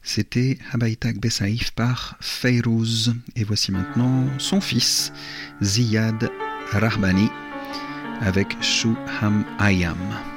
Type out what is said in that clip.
C'était Habaytak Bessaïf par Fayrouz. Et voici maintenant son fils, Ziyad Rahbani, avec Shu Ham Ayam.